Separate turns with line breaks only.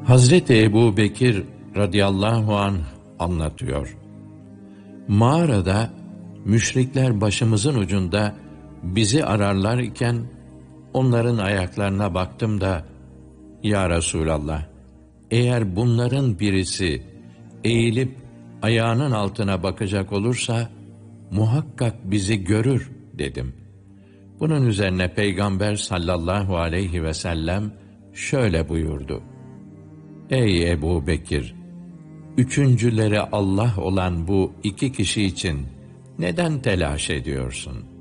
Hazreti Ebu Bekir radıyallahu anh anlatıyor. Mağarada müşrikler başımızın ucunda bizi ararlar iken onların ayaklarına baktım da, Ya Resulallah, eğer bunların birisi eğilip ayağının altına bakacak olursa muhakkak bizi görür dedim. Bunun üzerine Peygamber sallallahu aleyhi ve sellem şöyle buyurdu: Ey Ebu Bekir! Üçüncüleri Allah olan bu iki kişi için neden telaş ediyorsun?